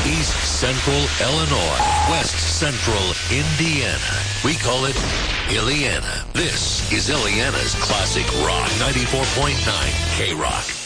East Central Illinois, West Central Indiana. We call it Illiana. This is Illiana's Classic Rock 94.9 K-Rock.